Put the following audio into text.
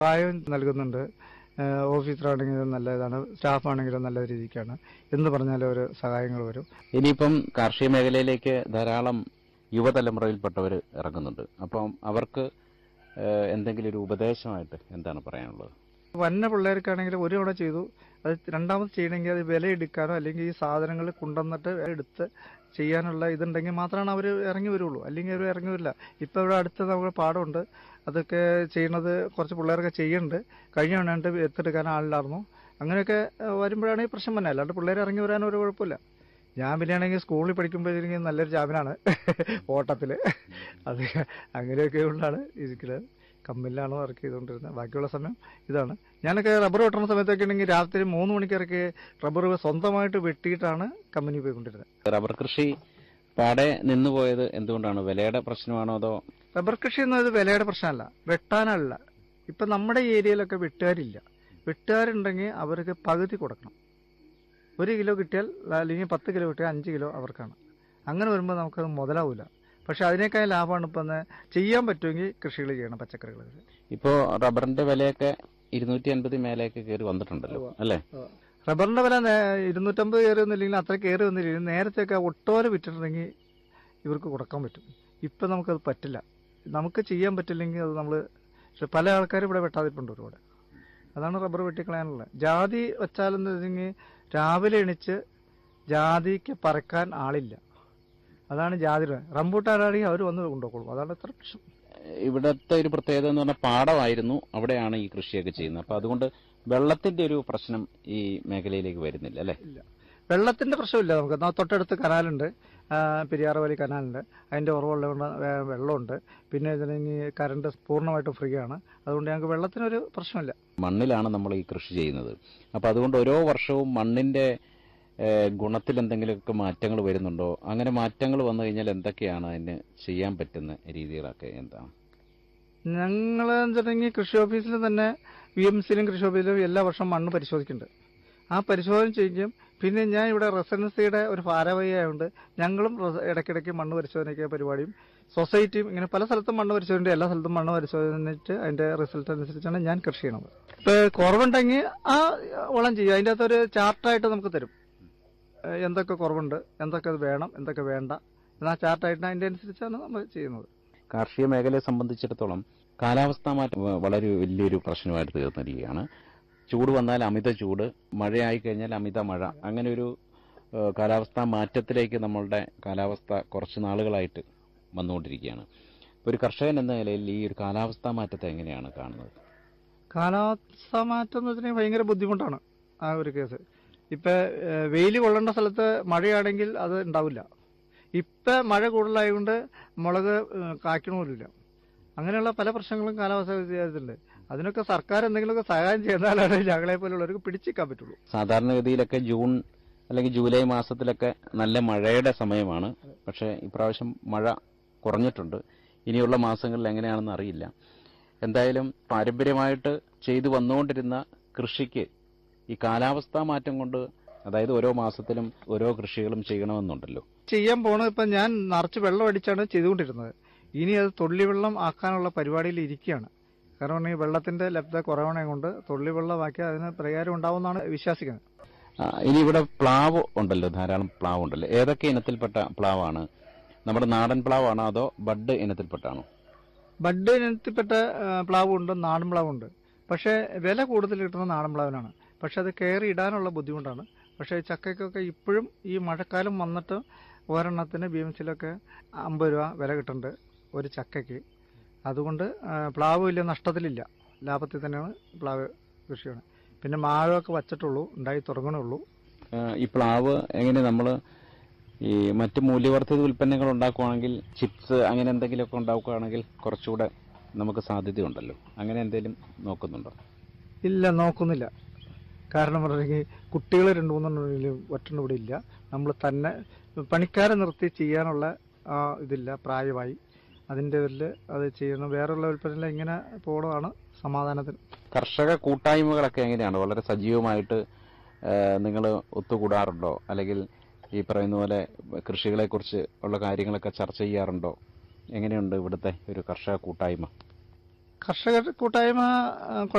സഹായം നൽകുന്നുണ്ട്. ഓഫീസറാണെങ്കിലും നല്ല ഇതാണ്, സ്റ്റാഫാണെങ്കിലും നല്ല രീതിക്കാണ്. എന്ന് പറഞ്ഞാൽ ഒരു സഹായങ്ങൾ വരും. ഇനിയിപ്പം കാർഷിക മേഖലയിലേക്ക് ധാരാളം യുവതലമുറയിൽപ്പെട്ടവർ ഇറങ്ങുന്നുണ്ട്. അപ്പം അവർക്ക് എന്തെങ്കിലും ഒരു ഉപദേശമായിട്ട് എന്താണ് പറയാനുള്ളത്? വന്ന പിള്ളേർക്കാണെങ്കിൽ ഒരു തവണ ചെയ്തു, അത് രണ്ടാമത് ചെയ്യണമെങ്കിൽ അത് വില എടുക്കാനോ അല്ലെങ്കിൽ ഈ സാധനങ്ങൾ കൊണ്ടുവന്നിട്ട് എടുത്ത് ചെയ്യാനുള്ള ഇതുണ്ടെങ്കിൽ മാത്രമാണ് അവർ ഇറങ്ങി വരുള്ളൂ. അല്ലെങ്കിൽ അവർ ഇറങ്ങി വരില്ല. ഇപ്പം ഇവിടെ അടുത്ത് നമുക്ക് പാടമുണ്ട്, അതൊക്കെ ചെയ്യണത് കുറച്ച് പിള്ളേരൊക്കെ ചെയ്യുന്നുണ്ട്. കഴിഞ്ഞ വേണ്ട എത്തെടുക്കാൻ ആളില്ലായിരുന്നു. അങ്ങനെയൊക്കെ വരുമ്പോഴാണ് ഈ പ്രശ്നം തന്നെ. അല്ലാണ്ട് പിള്ളേർ ഇറങ്ങി വരാൻ ഒരു കുഴപ്പമില്ല. ഞാൻ പിന്നെയാണെങ്കിൽ സ്കൂളിൽ പഠിക്കുമ്പോഴേക്കും നല്ലൊരു ജാമ്യനാണ് ഓട്ടത്തിൽ. അത് അങ്ങനെയൊക്കെ കൊണ്ടാണ് ഇരിക്കുന്നത്. കമ്പനിയിലാണ് വർക്ക് ചെയ്തുകൊണ്ടിരുന്നത്. ബാക്കിയുള്ള സമയം ഇതാണ്. ഞാനൊക്കെ റബ്ബർ വെട്ടുന്ന സമയത്തൊക്കെ ഉണ്ടെങ്കിൽ രാത്രി 3 മണിക്കിറക്കി റബ്ബർ സ്വന്തമായിട്ട് വെട്ടിയിട്ടാണ് കമ്പനി പോയിക്കൊണ്ടിരുന്നത്. റബ്ബർ കൃഷി പാടെ നിന്നുപോയത് എന്തുകൊണ്ടാണ്? വിലയുടെ പ്രശ്നമാണോ അതോ? റബ്ബർ കൃഷി എന്നത് വിലയുടെ പ്രശ്നമല്ല, വെട്ടാനല്ല. ഇപ്പം നമ്മുടെ ഏരിയയിലൊക്കെ വെട്ടുകാരില്ല. വെട്ടുകാരുണ്ടെങ്കിൽ അവർക്ക് പകുതി കൊടുക്കണം. 1 കിലോ കിട്ടിയാൽ അല്ലെങ്കിൽ 10 കിലോ കിട്ടിയാൽ 5 കിലോ അവർക്കാണ്. അങ്ങനെ വരുമ്പോൾ നമുക്കത് മുതലാവില്ല. പക്ഷെ അതിനേക്കാൾ ലാഭമാണ് ഇപ്പം ചെയ്യാൻ പറ്റുമെങ്കിൽ കൃഷികൾ ചെയ്യണം, പച്ചക്കറികൾ. ഇപ്പോൾ റബ്ബറിന്റെ വിലയൊക്കെ 250 മേലേക്ക് കയറി വന്നിട്ടുണ്ടല്ലോ അല്ലേ? റബ്ബറിന്റെ വില 250 കയറി വന്നില്ലെങ്കിൽ അത്ര കയറി വന്നില്ലെങ്കിൽ നേരത്തെയൊക്കെ ഒട്ടോരെ വിറ്റിട്ടുണ്ടെങ്കിൽ ഇവർക്ക് കൊടുക്കാൻ പറ്റും. ഇപ്പം നമുക്കത് പറ്റില്ല. നമുക്ക് ചെയ്യാൻ പറ്റില്ലെങ്കിൽ അത് നമ്മൾ പല ആൾക്കാരും ഇവിടെ വെട്ടാതിട്ടുണ്ട് ഒരുപാട്. അതാണ് റബ്ബർ വെട്ടിക്കളയാനുള്ളത്. ജാതി വെച്ചാലെന്ന് വെച്ചെങ്കിൽ രാവിലെ എണിച്ച് ജാതിക്ക് പറിക്കാൻ ആളില്ല. അതാണ് ജാതി. റംബൂട്ടാനാണെങ്കിൽ അവർ വന്ന് കൊണ്ടുപോകുള്ളൂ. അതാണ് ഇത്ര പ്രശ്നം. ഇവിടത്തെ ഒരു പ്രത്യേകത എന്ന് പറഞ്ഞാൽ പാടമായിരുന്നു, അവിടെയാണ് ഈ കൃഷിയൊക്കെ ചെയ്യുന്നത്. അപ്പൊ അതുകൊണ്ട് വെള്ളത്തിന്റെ ഒരു പ്രശ്നം ഈ മേഖലയിലേക്ക് വരുന്നില്ല അല്ലേ? ഇല്ല, വെള്ളത്തിന്റെ പ്രശ്നമില്ല. നമുക്ക് തൊട്ടടുത്ത് കനാലുണ്ട്, പെരിയാർ വലി കനാലുണ്ട്. അതിന്റെ ഉറവുള്ളതുകൊണ്ട് വെള്ളമുണ്ട്. പിന്നെ ഇതിന് കറണ്ട് പൂർണ്ണമായിട്ടും ഫ്രീ ആണ്. അതുകൊണ്ട് ഞങ്ങൾക്ക് വെള്ളത്തിനൊരു പ്രശ്നമില്ല. മണ്ണിലാണ് നമ്മൾ ഈ കൃഷി ചെയ്യുന്നത്. അപ്പൊ അതുകൊണ്ട് ഓരോ വർഷവും മണ്ണിന്റെ ഗുണത്തിൽ എന്തെങ്കിലുമൊക്കെ മാറ്റങ്ങൾ വരുന്നുണ്ടോ? അങ്ങനെ മാറ്റങ്ങൾ വന്നു കഴിഞ്ഞാൽ എന്തൊക്കെയാണ് അതിന് ചെയ്യാൻ പറ്റുന്ന രീതികളൊക്കെ എന്താണ്? ഞങ്ങൾ വെച്ചിട്ടുണ്ടെങ്കിൽ കൃഷി ഓഫീസിൽ തന്നെ VMCയിലും കൃഷി ഓഫീസിലും എല്ലാ വർഷവും മണ്ണ് പരിശോധിക്കുന്നുണ്ട്. ആ പരിശോധന ചെയ്യും. പിന്നെ ഞാൻ ഇവിടെ റെസിഡൻസിയുടെ ഒരു ഭാരവാഹി ആയതുകൊണ്ട് ഞങ്ങളും ഇടയ്ക്കിടയ്ക്ക് മണ്ണ് പരിശോധനയ്ക്ക് പരിപാടിയും സൊസൈറ്റിയും ഇങ്ങനെ പല സ്ഥലത്തും മണ്ണ് പരിശോധന, എല്ലാ സ്ഥലത്തും മണ്ണ് പരിശോധനിച്ച് അതിന്റെ റിസൾട്ട് അനുസരിച്ചാണ് ഞാൻ കൃഷി ചെയ്യണത്. ഇപ്പൊ കുറവുണ്ടെങ്കിൽ ആ വളം ചെയ്യും. അതിൻ്റെ അകത്തൊരു ചാർട്ടായിട്ട് നമുക്ക് തരും. എന്തൊക്കെ കുറവുണ്ട്, എന്തൊക്കെ വേണം, എന്തൊക്കെ വേണ്ട എന്നാ ചാർട്ടായിട്ട് അതിന്റെ അനുസരിച്ചാണ് നമ്മൾ ചെയ്യുന്നത്. കാർഷിക മേഖലയെ സംബന്ധിച്ചിടത്തോളം കാലാവസ്ഥാ മാറ്റം വളരെ വലിയൊരു പ്രശ്നമായിട്ട് തീർന്നിരിക്കുകയാണ്. ചൂട് വന്നാൽ അമിത ചൂട്, മഴയായി കഴിഞ്ഞാൽ അമിത മഴ, അങ്ങനെ ഒരു കാലാവസ്ഥാ മാറ്റത്തിലേക്ക് നമ്മളുടെ കാലാവസ്ഥ കുറച്ച് നാളുകളായിട്ട് വന്നുകൊണ്ടിരിക്കുകയാണ്. ഒരു കർഷകൻ എന്ന നിലയിൽ ഈ ഒരു കാലാവസ്ഥാ മാറ്റത്തെ എങ്ങനെയാണ് കാണുന്നത്? കാലാവസ്ഥാ മാറ്റം എന്ന് വെച്ചിട്ടുണ്ടെങ്കിൽ ഭയങ്കര ബുദ്ധിമുട്ടാണ് ആ ഒരു കേസ്. ഇപ്പൊ വെയിൽ കൊള്ളേണ്ട സ്ഥലത്ത് മഴയാണെങ്കിൽ അത് ഉണ്ടാവില്ല. ഇപ്പൊ മഴ കൂടുതലായതുകൊണ്ട് മുളക് കായ്ക്കണമില്ല. അങ്ങനെയുള്ള പല പ്രശ്നങ്ങളും കാലാവസ്ഥ വ്യതിയാനത്തിലുണ്ട്. അതിനൊക്കെ സർക്കാർ എന്തെങ്കിലുമൊക്കെ സഹായം ചെയ്താലാണ് ഞങ്ങളെ പോലുള്ളവർക്ക് പിടിച്ചിരിക്കാൻ പറ്റുള്ളൂ. സാധാരണഗതിയിലൊക്കെ ജൂൺ അല്ലെങ്കിൽ ജൂലൈ മാസത്തിലൊക്കെ നല്ല മഴയുടെ സമയമാണ്. പക്ഷേ ഇപ്രാവശ്യം മഴ കുറഞ്ഞിട്ടുണ്ട്. ഇനിയുള്ള മാസങ്ങളിൽ എങ്ങനെയാണെന്ന് അറിയില്ല. എന്തായാലും പാരമ്പര്യമായിട്ട് ചെയ്തു വന്നുകൊണ്ടിരുന്ന കൃഷിക്ക് ഈ കാലാവസ്ഥാ മാറ്റം കൊണ്ട്, അതായത് ഓരോ മാസത്തിലും ഓരോ കൃഷികളും ചെയ്യണമെന്നുണ്ടല്ലോ. ചെയ്യാൻ പോണത് ഇപ്പം ഞാൻ നിറച്ച് വെള്ളം അടിച്ചാണ് ചെയ്തുകൊണ്ടിരുന്നത്. ഇനി അത് തുള്ളിവെള്ളം ആക്കാനുള്ള പരിപാടിയിൽ ഇരിക്കുകയാണ്. കാരണം ഈ വെള്ളത്തിന്റെ ലഭ്യത കുറവണേ കൊണ്ട് തുള്ളിവെള്ളമാക്കി അതിന് പരിഹാരം ഉണ്ടാവുമെന്നാണ് വിശ്വസിക്കുന്നത്. ഇനി ഇവിടെ പ്ലാവ് ഉണ്ടല്ലോ, ധാരാളം പ്ലാവ് ഉണ്ടല്ലോ. ഏതൊക്കെ ഇനത്തിൽപ്പെട്ട പ്ലാവാണ്? നമ്മുടെ നാടൻ പ്ലാവാണോ അതോ ബഡ് ഇനത്തിൽപ്പെട്ടാണോ? ബഡ് ഇനത്തിൽപ്പെട്ട പ്ലാവുണ്ട്, നാടൻ പ്ലാവുണ്ട്. പക്ഷേ വില കൂടുതൽ കിട്ടുന്ന നാടൻ പ്ലാവിനാണ്. പക്ഷെ അത് കയറി ഇടാനുള്ള ബുദ്ധിമുട്ടാണ്. പക്ഷേ ചക്കയ്ക്കൊക്കെ ഇപ്പോഴും ഈ മഴക്കാലം വന്നിട്ട് ഒരെണ്ണത്തിന് BMCയിലൊക്കെ 50 രൂപ വില കിട്ടുന്നുണ്ട് ഒരു ചക്കയ്ക്ക്. അതുകൊണ്ട് പ്ലാവ് വലിയ നഷ്ടത്തിലില്ല, ലാഭത്തിൽ തന്നെയാണ് പ്ലാവ് കൃഷിയാണ്. പിന്നെ മാവൊക്കെ വച്ചിട്ടുള്ളൂ, ഉണ്ടായി തുടങ്ങണുള്ളൂ. ഈ പ്ലാവ് എങ്ങനെ നമ്മൾ ഈ മറ്റ് മൂല്യവർദ്ധിത ഉൽപ്പന്നങ്ങൾ ഉണ്ടാക്കുകയാണെങ്കിൽ, ചിപ്സ് അങ്ങനെ എന്തെങ്കിലുമൊക്കെ ഉണ്ടാക്കുകയാണെങ്കിൽ കുറച്ചുകൂടെ നമുക്ക് സാധ്യതയുണ്ടല്ലോ. അങ്ങനെ എന്തെങ്കിലും നോക്കുന്നുണ്ടോ? ഇല്ല, നോക്കുന്നില്ല. കാരണം പറഞ്ഞെങ്കിൽ കുട്ടികൾ 2-3 ഒറ്റെണ്ണം ഇവിടെ ഇല്ല. നമ്മൾ തന്നെ പണിക്കാരെ നിർത്തി ചെയ്യാനുള്ള ഇതില്ല, പ്രായമായി. അതിൻ്റെ പേരിൽ അത് ചെയ്യുന്ന വേറെയുള്ള ഉൽപ്പന്നങ്ങൾ ഇങ്ങനെ പോകണമാണ് സമാധാനത്തിന്. കർഷക കൂട്ടായ്മകളൊക്കെ എങ്ങനെയാണ്? വളരെ സജീവമായിട്ട് നിങ്ങൾ ഒത്തുകൂടാറുണ്ടോ? അല്ലെങ്കിൽ ഈ പറയുന്ന പോലെ കൃഷികളെക്കുറിച്ച് ഉള്ള കാര്യങ്ങളൊക്കെ ചർച്ച ചെയ്യാറുണ്ടോ? എങ്ങനെയുണ്ട് ഇവിടുത്തെ ഒരു കർഷക കൂട്ടായ്മ? കർഷക കൂട്ടായ്മ